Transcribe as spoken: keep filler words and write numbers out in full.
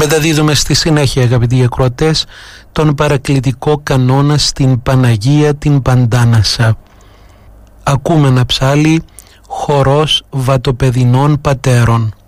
Μεταδίδουμε στη συνέχεια, αγαπητοί ακροατές, τον παρακλητικό κανόνα στην Παναγία την Παντάνασα. Ακούμε ένα ψάλι, χορός βατοπεδινών πατέρων.